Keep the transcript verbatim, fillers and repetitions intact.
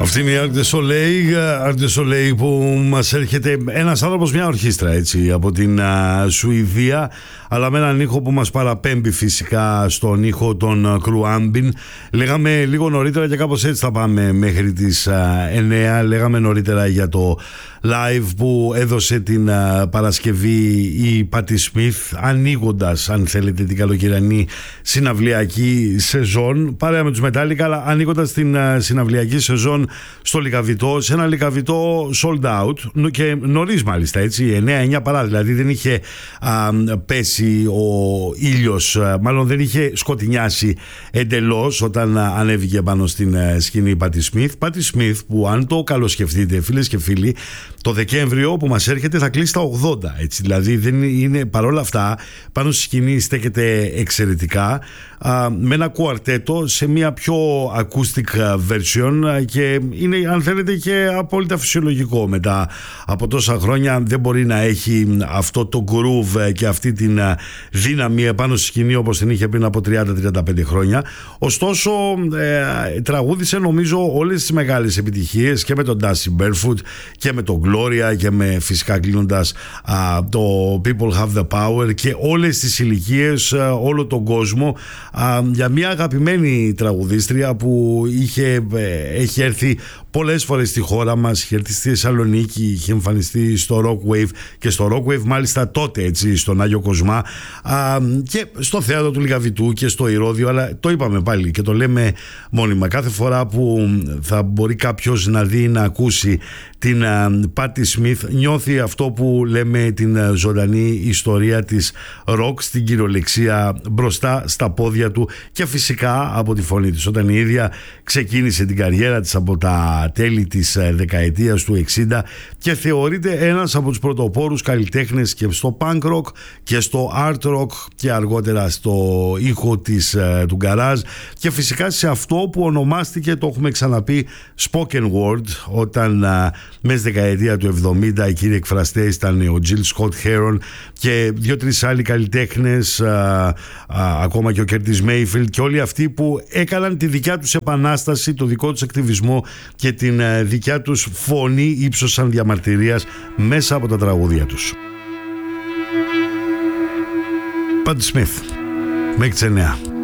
Αυτή είναι η Arc de Soleil, Arc de Soleil που μας έρχεται ένας άνθρωπος, μια ορχήστρα έτσι, από την α, Σουηδία, αλλά με έναν ήχο που μας παραπέμπει φυσικά στον ήχο των Κρουάμπιν. Λέγαμε λίγο νωρίτερα και κάπως έτσι θα πάμε μέχρι τις α, εννέα. Λέγαμε νωρίτερα για το live που έδωσε την α, Παρασκευή η Patti Smith, ανοίγοντας αν θέλετε την καλοκαιρινή συναυλιακή σεζόν παρέα με τους Metallica, αλλά ανοίγοντας την α, συναυλιακή σεζόν στο Λικαβητό, σε ένα Λικαβητό sold out και νωρίς μάλιστα, έτσι, εννέα εννιά παρά, δηλαδή δεν είχε α, πέσει ο ήλιος, μάλλον δεν είχε σκοτεινιάσει εντελώς όταν α, ανέβηκε πάνω στην α, σκηνή η Patti Smith. Patti Smith που, αν το καλοσκεφτείτε φίλες και φίλοι, το Δεκέμβριο που μας έρχεται θα κλείσει τα ογδόντα, έτσι, δηλαδή δεν είναι, παρόλα αυτά πάνω στη σκηνή στέκεται εξαιρετικά, α, με ένα κουαρτέτο σε μια πιο acoustic version και είναι, αν θέλετε, και απόλυτα φυσιολογικό. Μετά από τόσα χρόνια δεν μπορεί να έχει αυτό το groove και αυτή την δύναμη επάνω στη σκηνή όπως την είχε πριν από τριάντα με τριάντα πέντε χρόνια. Ωστόσο ε, τραγούδισε νομίζω όλες τις μεγάλες επιτυχίες και με τον Dusty Barefoot και με τον Gloria και με, φυσικά κλείνοντας, α, το People Have the Power και όλες τις ηλικίες, α, όλο τον κόσμο, α, για μια αγαπημένη τραγουδίστρια που είχε, ε, έχει έρθει πολλές φορές στη χώρα μας, είχε έρθει στη Θεσσαλονίκη, είχε εμφανιστεί στο Rockwave και στο Rockwave μάλιστα τότε, έτσι, στον Άγιο Κοσμά, α, και στο θέατρο του Λικαβητού και στο Ηρώδειο, αλλά το είπαμε πάλι και το λέμε μόνιμα κάθε φορά που θα μπορεί κάποιος να δει, να ακούσει την uh, Patti Smith, νιώθει αυτό που λέμε την uh, ζωντανή ιστορία της ροκ στην κυριολεξία μπροστά στα πόδια του και φυσικά από τη φωνή της. Όταν η ίδια ξεκίνησε την καριέρα της από τα τέλη της uh, δεκαετίας του εξήντα και θεωρείται ένας από τους πρωτοπόρους καλλιτέχνες και στο punk rock και στο art rock και αργότερα στο ήχο της, uh, του garage και φυσικά σε αυτό που ονομάστηκε, το έχουμε ξαναπεί, spoken word, όταν uh, μέσα στη δεκαετία του εβδομήντα οι κύριοι εκφραστές ήταν ο Jill Scott Heron και δύο-τρεις άλλοι καλλιτέχνες, α, α, ακόμα και ο Curtis Mayfield και όλοι αυτοί που έκαναν τη δικιά τους επανάσταση, το δικό τους ακτιβισμό και την α, δικιά τους φωνή ύψωσαν διαμαρτυρίας μέσα από τα τραγούδια τους. Patti Smith, μέχρι τις εννέα.